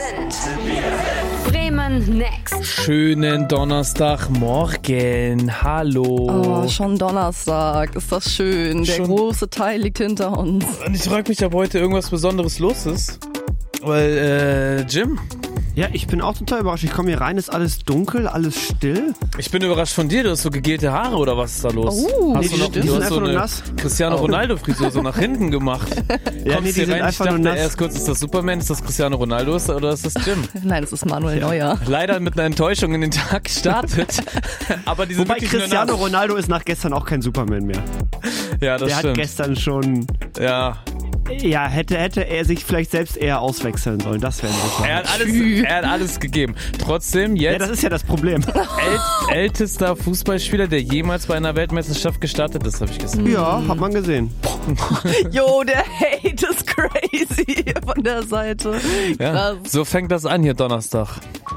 sind Bremen Next. Schönen Donnerstagmorgen. Hallo. Oh, schon Donnerstag. Ist das schön. Der große Teil liegt hinter uns. Und ich frage mich, ob heute irgendwas Besonderes los ist. Weil, Jim? Ja, ich bin auch total überrascht. Ich komme hier rein, ist alles dunkel, alles still. Ich bin überrascht von dir. Du hast so gegelte Haare oder was ist da los? Nee, du die sind hast so einfach nur eine nass. Cristiano Ronaldo Frisur so nach hinten gemacht. Ja, Kommst die hier sind rein, ich einfach nur dachte nass. erst kurz, ist das Superman, ist das Cristiano Ronaldo oder ist das Jim? Nein, es ist Manuel Neuer. Leider mit einer Enttäuschung in den Tag gestartet. Aber diese Wobei wirklich Cristiano nur nass. Ronaldo ist nach gestern auch kein Superman mehr. Ja, das Der stimmt. hat gestern schon... Ja, hätte er sich vielleicht selbst eher auswechseln sollen. Das wäre super. er hat alles gegeben. Trotzdem Ja, jetzt das ist ja das Problem. ältester Fußballspieler, der jemals bei einer Weltmeisterschaft gestartet ist, habe ich gesehen. Ja, hat man gesehen. Jo, der Hate ist crazy von der Seite. Ja, Krass. so fängt das an hier Donnerstag.